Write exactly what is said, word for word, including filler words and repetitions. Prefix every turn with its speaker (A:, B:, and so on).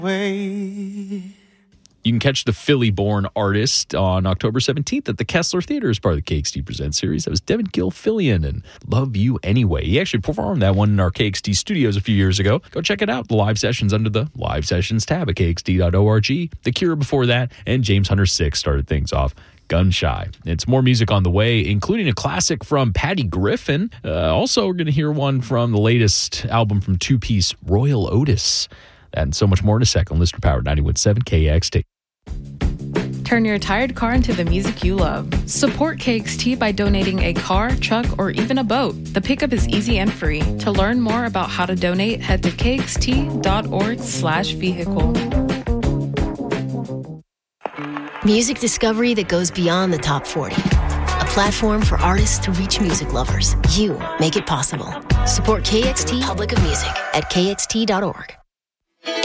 A: way.
B: You can catch the Philly-born artist on October seventeenth at the Kessler Theater as part of the K X T Presents series. That was Devin Gilfillian and Love You Anyway. He actually performed that one in our K X T studios a few years ago. Go check it out. The live sessions under the Live Sessions tab at K X T dot org. The Cure before that, and James Hunter six started things off. Gun Shy. It's more music on the way, including a classic from Patty Griffin. Uh, also, we're going to hear one from the latest album from two-piece Royal Otis. That and so much more in a second. Listener Powered ninety-one point seven K X T.
C: Turn your tired car into the music you love. Support K X T by donating a car, truck, or even a boat. The pickup is easy and free. To learn more about how to donate, head to K X T dot org slash vehicle.
D: Music discovery that goes beyond the top forty. A platform for artists to reach music lovers. You make it possible. Support K X T Public of Music at K X T dot org.